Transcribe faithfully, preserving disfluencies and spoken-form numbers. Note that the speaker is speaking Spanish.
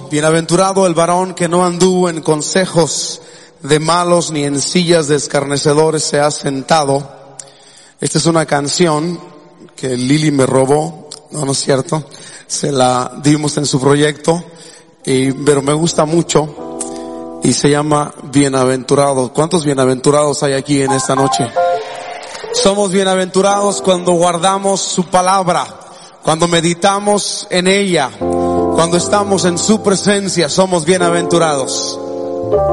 Bienaventurado el varón que no anduvo en consejos de malos ni en sillas de escarnecedores se ha sentado. Esta es una canción que Lili me robó, no, no es cierto, se la dimos en su proyecto, y, pero me gusta mucho y se llama Bienaventurado. ¿Cuántos bienaventurados hay aquí en esta noche? Somos bienaventurados cuando guardamos su palabra, cuando meditamos en ella, cuando estamos en su presencia, somos bienaventurados.